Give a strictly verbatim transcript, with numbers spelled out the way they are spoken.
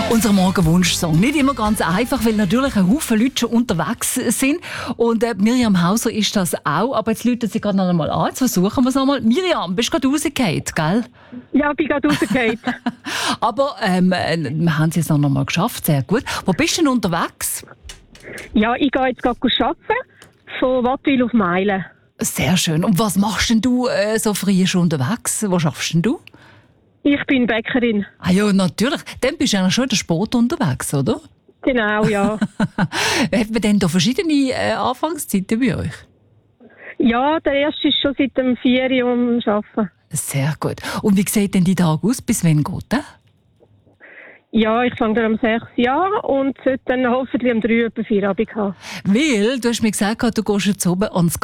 Unser Morgenwunsch-Song. Nicht immer ganz einfach, weil natürlich ein Haufen Leute schon unterwegs sind. Und äh, Miriam Hauser ist das auch. Aber jetzt läutet sie gerade noch einmal an. Jetzt versuchen wir es nochmal. Miriam, bist du gerade rausgefallen, gell? Ja, ich bin gerade rausgefallen. Aber ähm, äh, wir haben es jetzt noch einmal geschafft. Sehr gut. Wo bist du denn unterwegs? Ja, ich gehe jetzt gerade arbeiten. Von Wattwil auf Meilen. Sehr schön. Und was machst denn du äh, so früh schon unterwegs? Wo schaffst denn du? Ich bin Bäckerin. Ah ja, natürlich. Dann bist du ja schon in der Sport unterwegs, oder? Genau, ja. Hat man denn da verschiedene äh, Anfangszeiten bei euch? Ja, der erste ist schon seit dem vier Uhr am Arbeiten. Sehr gut. Und wie sieht denn die Tag aus? Bis wann geht der? Ja, ich fange dann um sechs Jahre und sollte dann hoffentlich um drei Uhr Feierabend haben. Weil, du hast mir gesagt, du gehst jetzt oben ans